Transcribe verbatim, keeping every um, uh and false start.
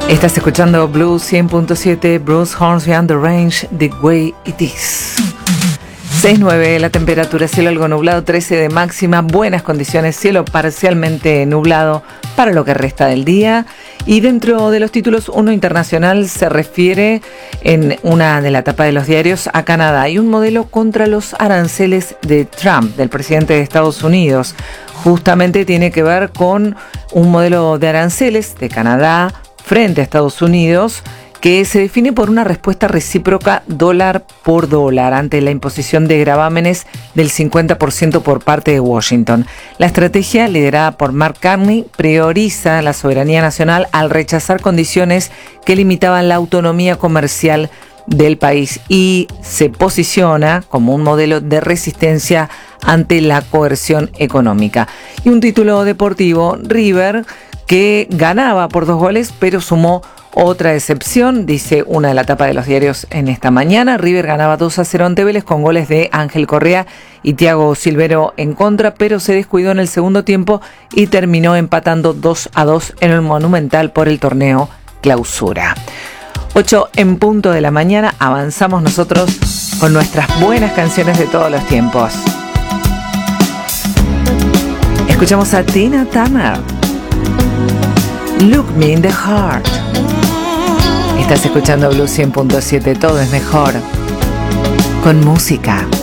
Estás escuchando Blues cien punto siete, Bruce Hornsby and the Range, The Way It Is. seis nueve la temperatura, cielo algo nublado, trece de máxima, buenas condiciones, cielo parcialmente nublado para lo que resta del día. Y dentro de los títulos, uno internacional se refiere en una de la tapa de los diarios a Canadá. Hay un modelo contra los aranceles de Trump, del presidente de Estados Unidos. Justamente tiene que ver con un modelo de aranceles de Canadá frente a Estados Unidos, que se define por una respuesta recíproca dólar por dólar ante la imposición de gravámenes del cincuenta por ciento por parte de Washington. La estrategia, liderada por Mark Carney, prioriza la soberanía nacional al rechazar condiciones que limitaban la autonomía comercial del país y se posiciona como un modelo de resistencia ante la coerción económica. Y un título deportivo, River, que ganaba por dos goles, pero sumó otra excepción, dice una de la tapa de los diarios en esta mañana. River ganaba dos a cero ante Vélez con goles de Ángel Correa y Thiago Silvero en contra, pero se descuidó en el segundo tiempo y terminó empatando dos a dos en el Monumental por el torneo Clausura. ocho en punto de la mañana, avanzamos nosotros con nuestras buenas canciones de todos los tiempos. Escuchamos a Tina Turner, Look Me in the Heart. Estás escuchando Blues cien punto siete, todo es mejor con música.